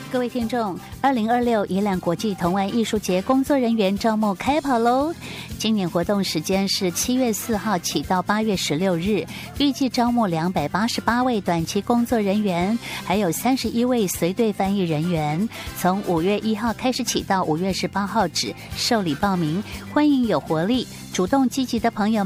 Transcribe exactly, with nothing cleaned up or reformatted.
各位听众，二零二六宜兰国际童玩艺术节工作人员招募开跑喽！今年活动时间是七月四号起到八月十六日，预计招募两百八十八位短期工作人员，还有三十一位随队翻译人员。从五月一号开始起到五月十八号止受理报名，欢迎有活力、主动积极的朋友们